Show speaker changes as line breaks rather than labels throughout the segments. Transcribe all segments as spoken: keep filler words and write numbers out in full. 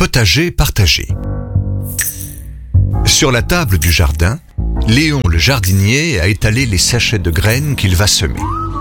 potager partagé. Sur la table du jardin, Léon le jardinier a étalé les sachets de graines qu'il va semer.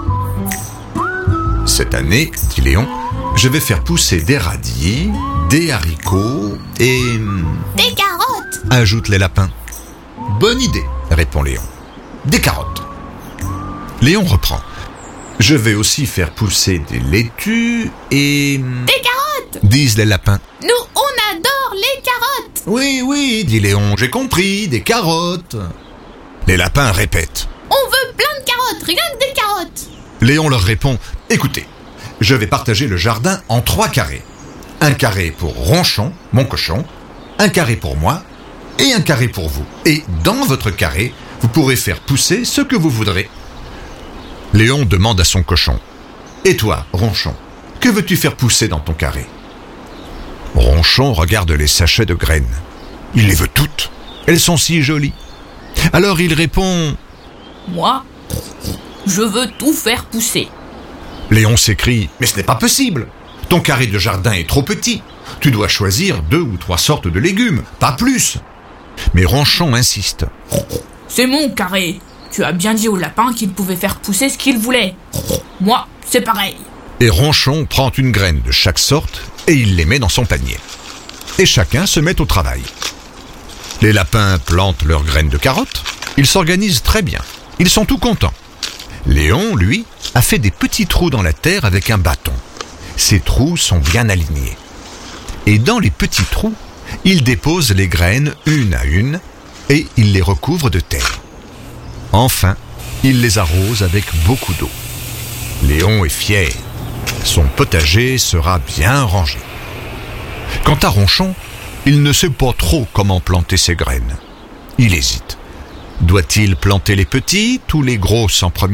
Cette année, dit Léon, je vais faire pousser des radis, des haricots et...
Des carottes,
ajoutent les lapins. Bonne idée, répond Léon. Des carottes. Léon reprend. Je vais aussi faire pousser des laitues et...
Des carottes,
disent les lapins.
nous on adore les carottes.
Oui, oui, dit Léon, j'ai compris, des carottes. Les lapins répètent.
On veut plein de carottes, rien que des carottes.
Léon leur répond, écoutez, je vais partager le jardin en trois carrés. Un carré pour Ronchon, mon cochon, un carré pour moi et un carré pour vous. Et dans votre carré, vous pourrez faire pousser ce que vous voudrez. Léon demande à son cochon, et toi, Ronchon, que veux-tu faire pousser dans ton carré ? Ronchon regarde les sachets de graines. Il les veut toutes. Elles sont si jolies. Alors il répond,
Moi, je veux tout faire pousser.
Léon s'écrie, mais ce n'est pas possible. Ton carré de jardin est trop petit. Tu dois choisir deux ou trois sortes de légumes, pas plus. Mais Ronchon insiste.
C'est mon carré. Tu as bien dit au lapin qu'il pouvait faire pousser ce qu'il voulait. Moi, c'est pareil.
Et Ronchon prend une graine de chaque sorte et il les met dans son panier. Et chacun se met au travail. Les lapins plantent leurs graines de carottes. Ils s'organisent très bien. Ils sont tout contents. Léon, lui, a fait des petits trous dans la terre avec un bâton. Ces trous sont bien alignés. Et dans les petits trous, il dépose les graines une à une et il les recouvre de terre. Enfin, il les arrose avec beaucoup d'eau. Léon est fier. Son potager sera bien rangé. Quant à Ronchon, il ne sait pas trop comment planter ses graines. Il hésite. Doit-il planter les petites ou les grosses en premier ?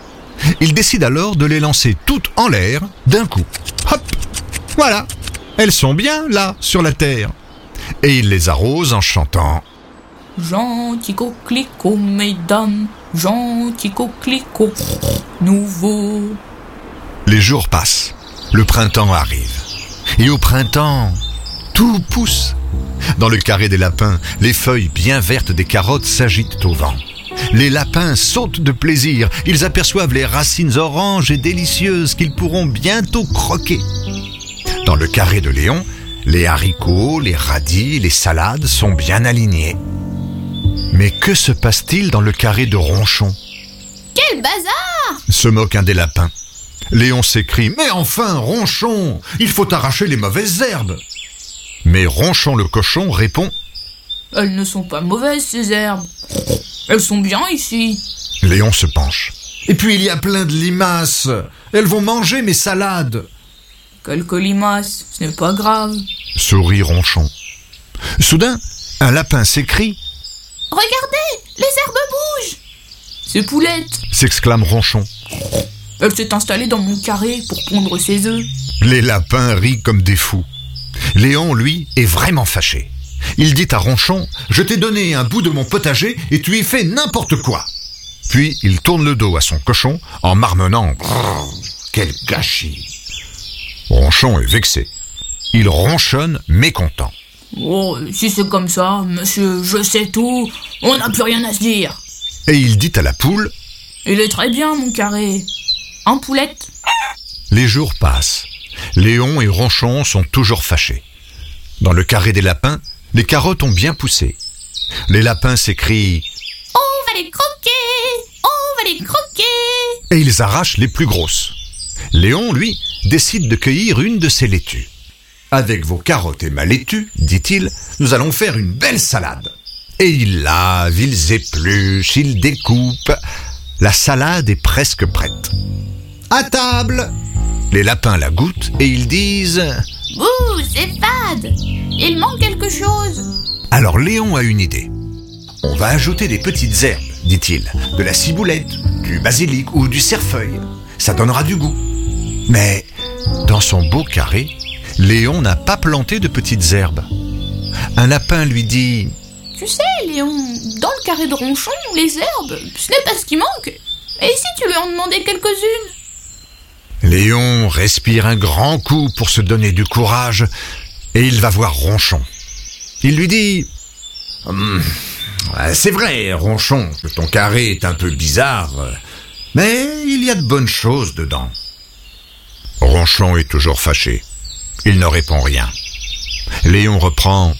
Il décide alors de les lancer toutes en l'air d'un coup. Hop ! Voilà ! Elles sont bien là, sur la terre. Et il les arrose en chantant.
Gentil coquelicot, mesdames, gentil coquelicot, nouveau.
Les jours passent. Le printemps arrive. Et au printemps, tout pousse. Dans le carré des lapins, les feuilles bien vertes des carottes s'agitent au vent. Les lapins sautent de plaisir. Ils aperçoivent les racines oranges et délicieuses qu'ils pourront bientôt croquer. Dans le carré de Léon, les haricots, les radis, les salades sont bien alignés. Mais que se passe-t-il dans le carré de Ronchon ?
Quel bazar !
Se moque un des lapins. Léon s'écrie « Mais enfin, Ronchon, il faut arracher les mauvaises herbes !» Mais Ronchon le cochon répond
« Elles ne sont pas mauvaises, ces herbes. Elles sont bien ici. »
Léon se penche. « Et puis il y a plein de limaces. Elles vont manger mes salades. »
« Quelques limaces, ce n'est pas grave. »
sourit Ronchon. Soudain, un lapin s'écrie
« Regardez, les herbes bougent !»« C'est Poulette !»
s'exclame Ronchon.
Elle s'est installée dans mon carré pour pondre ses œufs.
Les lapins rient comme des fous. Léon, lui, est vraiment fâché. Il dit à Ronchon « Je t'ai donné un bout de mon potager et tu y fais n'importe quoi !» Puis il tourne le dos à son cochon en marmonnant « Quel gâchis !» Ronchon est vexé. Il ronchonne mécontent.
« Oh, si c'est comme ça, monsieur, je sais tout, on n'a plus rien à se dire. »
Et il dit à la poule
« Il est très bien, mon carré. Hein, Poulette ?»
Les jours passent. Léon et Ronchon sont toujours fâchés. Dans le carré des lapins, les carottes ont bien poussé. Les lapins s'écrient
« On va les croquer, on va les croquer !»
Et ils arrachent les plus grosses. Léon, lui, décide de cueillir une de ces laitues. « Avec vos carottes et ma laitue, dit-il, nous allons faire une belle salade. » Et il lave, ils épluchent, ils découpent. La salade est presque prête. « À table !» Les lapins la goûtent et ils disent
« Ouh, c'est fade. Il manque quelque chose. »
Alors Léon a une idée. « On va ajouter des petites herbes, dit-il, de la ciboulette, du basilic ou du cerfeuil. Ça donnera du goût. » Mais dans son beau carré, Léon n'a pas planté de petites herbes. Un lapin lui dit
« Tu sais, Léon, dans le carré de Ronchon, les herbes, ce n'est pas ce qui manque. Et si tu lui en demandais quelques-unes ?»
Léon respire un grand coup pour se donner du courage, et il va voir Ronchon. Il lui dit hum, « C'est vrai, Ronchon, que ton carré est un peu bizarre, mais il y a de bonnes choses dedans. » Ronchon est toujours fâché. Il ne répond rien. Léon reprend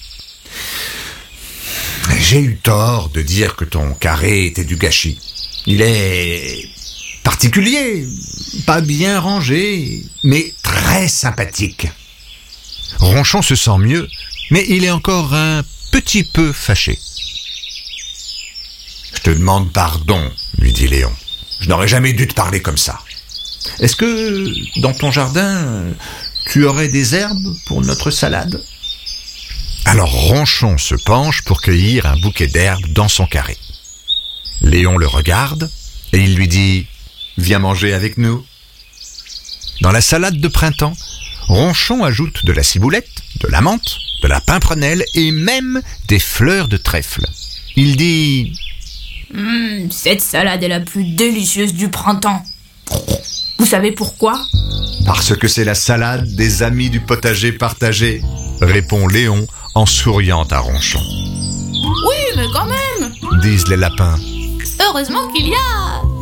« J'ai eu tort de dire que ton carré était du gâchis. Il est particulier, pas bien rangé, mais très sympathique. » Ronchon se sent mieux, mais il est encore un petit peu fâché. « Je te demande pardon, » lui dit Léon. « Je n'aurais jamais dû te parler comme ça. Est-ce que, dans ton jardin, tu aurais des herbes pour notre salade ?» Alors Ronchon se penche pour cueillir un bouquet d'herbes dans son carré. Léon le regarde et il lui dit « Viens manger avec nous. » Dans la salade de printemps, Ronchon ajoute de la ciboulette, de la menthe, de la pimprenelle et même des fleurs de trèfle. Il dit
mmh, « Cette salade est la plus délicieuse du printemps. Vous savez pourquoi ? » «
Parce que c'est la salade des amis du potager partagé, » répond Léon en souriant à Ronchon.
« Oui, mais quand même !»
disent les lapins.
« Heureusement qu'il y a